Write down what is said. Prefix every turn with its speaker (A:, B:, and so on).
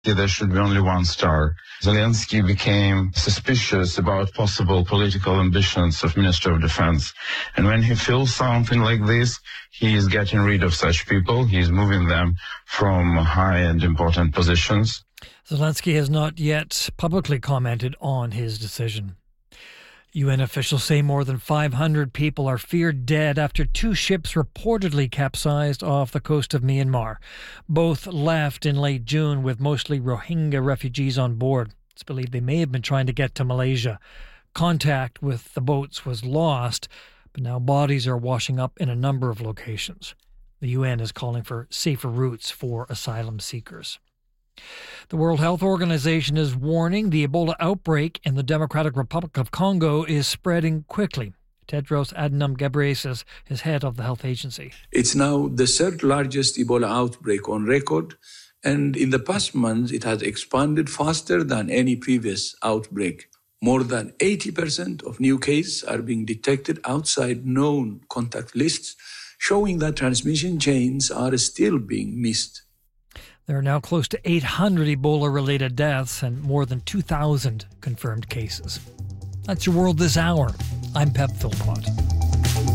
A: There should be only one star. Zelensky became suspicious about possible political ambitions of Minister of Defense. And when he feels something like this, he is getting rid of such people. He is moving them from high and important positions.
B: Zelensky has not yet publicly commented on his decision. UN officials say more than 500 people are feared dead after two ships reportedly capsized off the coast of Myanmar. Both left in late June with mostly Rohingya refugees on board. It's believed they may have been trying to get to Malaysia. Contact with the boats was lost, but now bodies are washing up in a number of locations. The UN is calling for safer routes for asylum seekers. The World Health Organization is warning the Ebola outbreak in the Democratic Republic of Congo is spreading quickly. Tedros Adhanom Ghebreyesus is head of the health agency.
C: It's now the third largest Ebola outbreak on record, and in the past months it has expanded faster than any previous outbreak. More than 80% of new cases are being detected outside known contact lists, showing that transmission chains are still being missed.
B: There are now close to 800 Ebola-related deaths and more than 2,000 confirmed cases. That's your world this hour. I'm Pep Philpott.